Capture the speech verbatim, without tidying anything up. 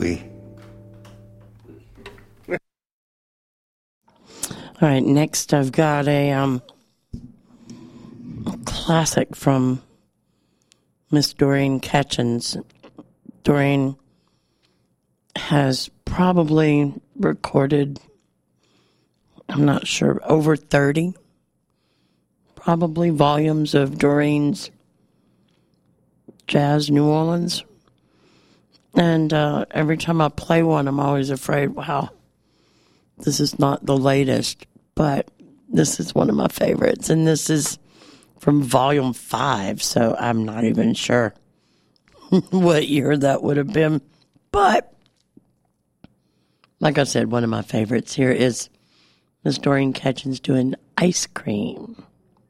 We. All right, next I've got a um, classic from Miss Doreen Catchins. Doreen has probably recorded, I'm not sure, over thirty, probably, volumes of Doreen's Jazz New Orleans. And uh, every time I play one, I'm always afraid, wow, this is not the latest, but this is one of my favorites. And this is from volume five, so I'm not even sure what year that would have been. But, like I said, one of my favorites here is Miss Doreen Catchins doing Ice Cream.